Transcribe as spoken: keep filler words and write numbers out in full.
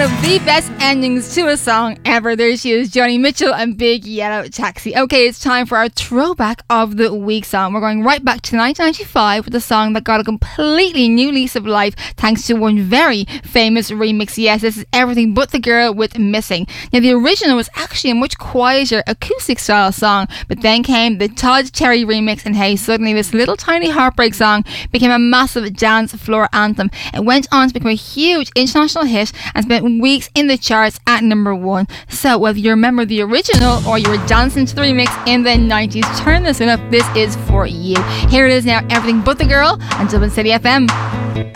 of the best endings to a song ever. There she is, Joni Mitchell and Big Yellow Taxi. Okay, it's time for our throwback of the week song. We're going right back to nineteen ninety-five with a song that got a completely new lease of life thanks to one very famous remix. Yes, this is Everything But the Girl with Missing. Now, the original was actually a much quieter acoustic style song, but then came the Todd Terry remix, and hey, suddenly this little tiny heartbreak song became a massive dance floor anthem. It went on to become a huge international hit and spent weeks in the charts at number one. So whether you remember the original or you were dancing to the remix in the nineties, turn this one up. This is for you. Here it is now, Everything But the Girl on Dublin City F M.